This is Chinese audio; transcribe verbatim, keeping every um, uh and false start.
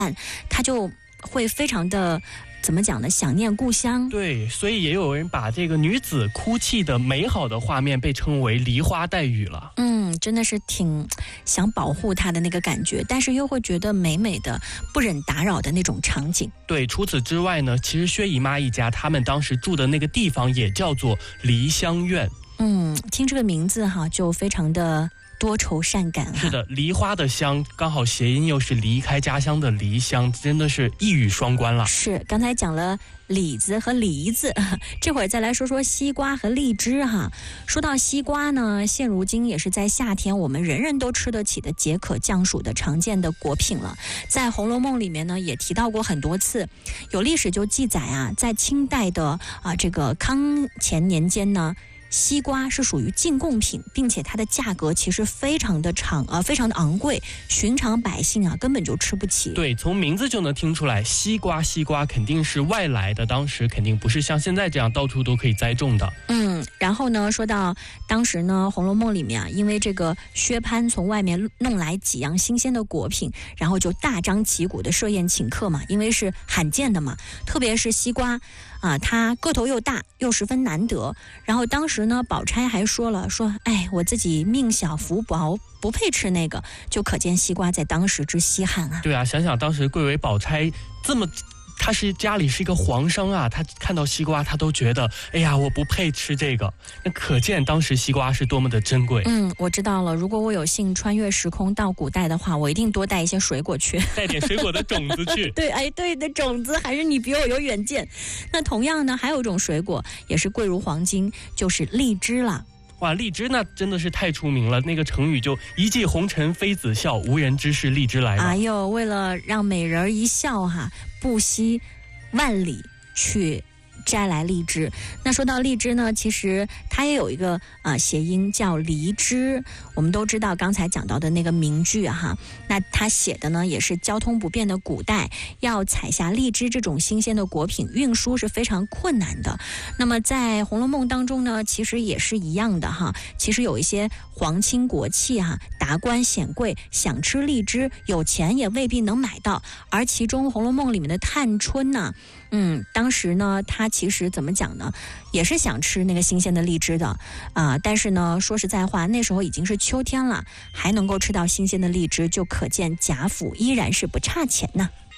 他就会非常的怎么讲呢？想念故乡。 对，所以也有人把这个女子哭泣的美好的画面被称为梨花带雨了。 嗯，真的是挺想保护她的那个感觉，但是又会觉得美美的不忍打扰的那种场景。 对，除此之外呢，其实薛姨妈一家他们当时住的那个地方也叫做梨香院。 嗯，听这个名字哈，就非常的多愁善感啊。 是的，梨花的香刚好谐音又是离开家乡的离乡，真的是一语双关了。 是，刚才讲了李子和梨子，这会儿再来说说西瓜和荔枝哈。说到西瓜呢，现如今也是在夏天我们人人都吃得起的解渴降暑的常见的果品了。在《红楼梦》里面呢，也提到过很多次，有历史就记载啊，在清代的啊这个康乾年间呢，西瓜是属于进贡品，并且它的价格其实非常的长呃非常的昂贵，寻常百姓啊根本就吃不起。 对，从名字就能听出来，西瓜西瓜肯定是外来的，当时肯定不是像现在这样到处都可以栽种的。 嗯，然后呢，说到当时呢，《红楼梦》里面啊，因为这个薛蟠从外面弄来几样新鲜的果品，然后就大张旗鼓的设宴请客嘛，因为是罕见的嘛，特别是西瓜啊，它个头又大，又十分难得。然后当时呢，宝钗还说了，说，哎，我自己命小福薄，不配吃那个，就可见西瓜在当时之稀罕啊。 对啊，想想当时贵为宝钗这么。他是家里是一个皇商啊，他看到西瓜他都觉得哎呀我不配吃这个，那可见当时西瓜是多么的珍贵。 嗯，我知道了，如果我有幸穿越时空到古代的话，我一定多带一些水果去， 带点水果的种子去。 对，哎，对的种子，还是你比我有远见。那同样呢，还有一种水果也是贵如黄金，就是荔枝了。 哇，荔枝那真的是太出名了，那个成语就一骑红尘妃子笑，无人知是荔枝来嘛。 哎呦，为了让美人一笑哈，不惜万里去摘来荔枝。那说到荔枝呢，其实它也有一个呃谐音叫梨枝。我们都知道刚才讲到的那个名句哈，那它写的呢也是交通不便的古代，要采下荔枝这种新鲜的果品，运输是非常困难的。那么在《红楼梦》当中呢，其实也是一样的哈。其实有一些皇亲国戚哈、达官显贵想吃荔枝，有钱也未必能买到。而其中《红楼梦》里面的探春呢，嗯，当时呢，她其实怎么讲呢，也是想吃那个新鲜的荔枝的啊、呃，但是呢，说实在话，那时候已经是秋天了，还能够吃到新鲜的荔枝，就可见贾府依然是不差钱呢。